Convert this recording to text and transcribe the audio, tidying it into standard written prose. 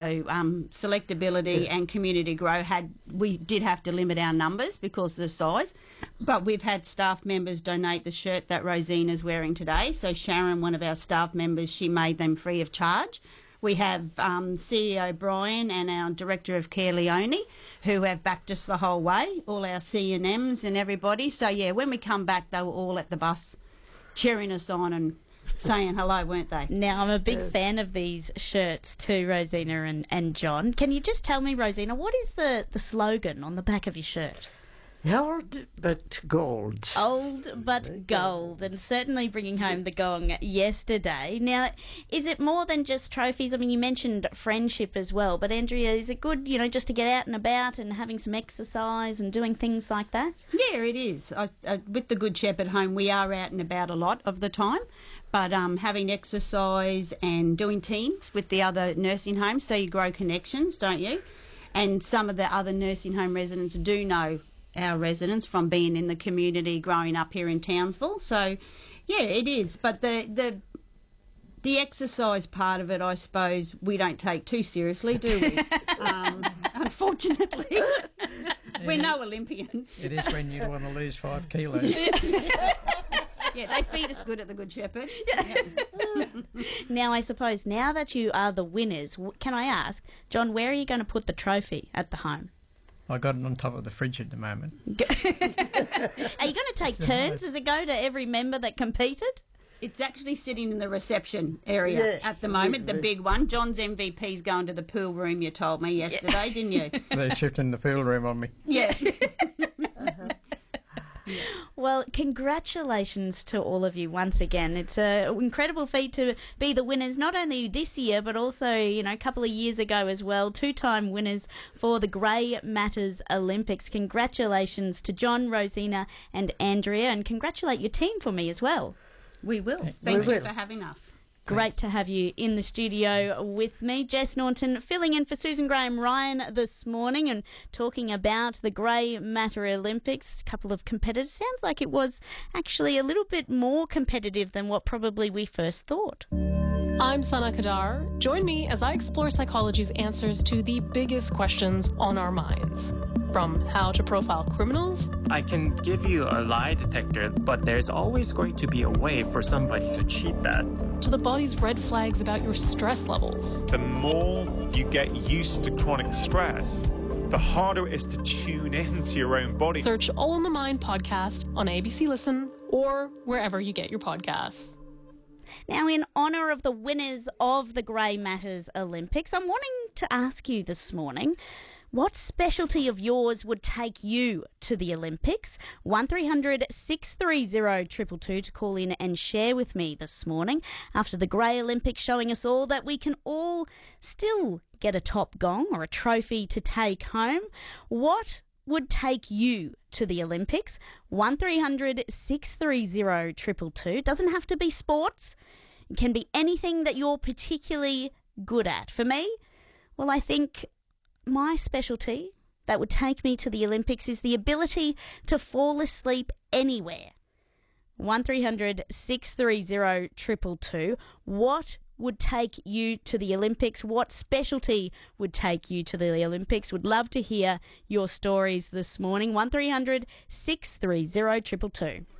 Selectability and Community Grow we did have to limit our numbers because of the size, but we've had staff members donate the shirt that Rosina's wearing today. So Sharon, one of our staff members, she made them free of charge. We have CEO Brian and our Director of Care, Leonie, who have backed us the whole way, all our C&Ms and everybody. So, yeah, when we come back, they were all at the bus cheering us on and saying hello, weren't they? Now, I'm a big fan of these shirts too, Rosina and John. Can you just tell me, Rosina, what is the slogan on the back of your shirt? Old but gold. Old but gold, and certainly bringing home the gong yesterday. Now, is it more than just trophies? I mean, you mentioned friendship as well, but Andrea, is it good, just to get out and about and having some exercise and doing things like that? Yeah, it is. With the Good Shepherd Home, we are out and about a lot of the time, but having exercise and doing teams with the other nursing homes, so you grow connections, don't you? And some of the other nursing home residents do know our residents from being in the community, growing up here in Townsville. So, yeah, it is. But the exercise part of it, I suppose, we don't take too seriously, do we? Unfortunately. We're no Olympians. It is when you want to lose 5 kilos. Yeah, they feed us good at the Good Shepherd. Yeah. Now, I suppose, now that you are the winners, can I ask, John, where are you going to put the trophy at the home? I got it on top of the fridge at the moment. Are you going to take turns? Does it go to every member that competed? It's actually sitting in the reception area at the moment, the big one. John's MVP's going to the pool room, you told me yesterday, didn't you? They're shifting the pool room on me. Yeah. Well, congratulations to all of you once again. It's an incredible feat to be the winners, not only this year, but also, a couple of years ago as well. 2-time winners for the Grey Matters Olympics. Congratulations to John, Rosina and Andrea, and congratulate your team for me as well. We will. Thank you for having us. Great to have you in the studio with me. Jess Norton filling in for Susan Graham-Ryan this morning and talking about the Grey Matter Olympics. A couple of competitors. Sounds like it was actually a little bit more competitive than what probably we first thought. I'm Sana Kadar. Join me as I explore psychology's answers to the biggest questions on our minds. From how to profile criminals. I can give you a lie detector, but there's always going to be a way for somebody to cheat that. To the body's red flags about your stress levels. The more you get used to chronic stress, the harder it is to tune into your own body. Search All in the Mind podcast on ABC Listen or wherever you get your podcasts. Now, in honour of the winners of the Grey Matters Olympics, I'm wanting to ask you this morning, what specialty of yours would take you to the Olympics? 1300 630 222 to call in and share with me this morning after the Grey Olympics showing us all that we can all still get a top gong or a trophy to take home. What would take you to the Olympics? 1300 630 222. Doesn't have to be sports. It can be anything that you're particularly good at. For me, well, I think my specialty that would take me to the Olympics is the ability to fall asleep anywhere. 1300 630 222. What would take you to the Olympics? What specialty would take you to the Olympics? Would love to hear your stories this morning. 1300 630 222.